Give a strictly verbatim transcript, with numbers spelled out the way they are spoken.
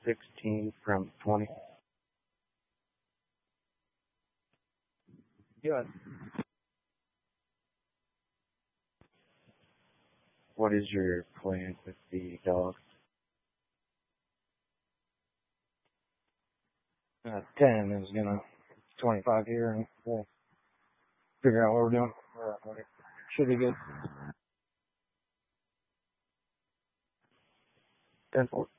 sixteen from twenty. Good. What is your plan with the dog? Uh, ten is gonna twenty-five here, and we'll figure out what we're doing. Should be good. ten four.